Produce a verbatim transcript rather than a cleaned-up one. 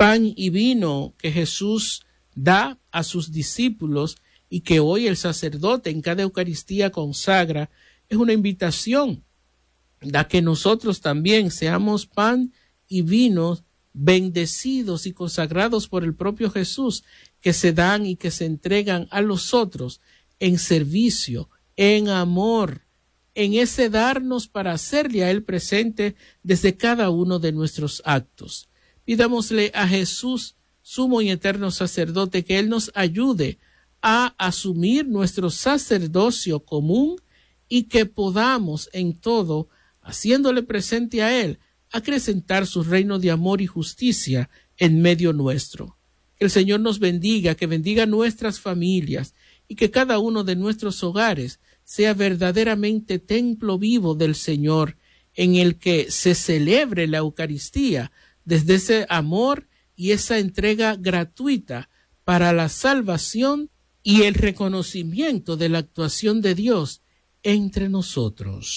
pan y vino que Jesús da a sus discípulos y que hoy el sacerdote en cada Eucaristía consagra, es una invitación a que nosotros también seamos pan y vino bendecidos y consagrados por el propio Jesús, que se dan y que se entregan a los otros en servicio, en amor, en ese darnos para hacerle a Él presente desde cada uno de nuestros actos. Pidámosle a Jesús, sumo y eterno sacerdote, que Él nos ayude a asumir nuestro sacerdocio común y que podamos en todo, haciéndole presente a Él, acrecentar su reino de amor y justicia en medio nuestro. Que el Señor nos bendiga, que bendiga nuestras familias y que cada uno de nuestros hogares sea verdaderamente templo vivo del Señor, en el que se celebre la Eucaristía desde ese amor y esa entrega gratuita para la salvación y el reconocimiento de la actuación de Dios entre nosotros.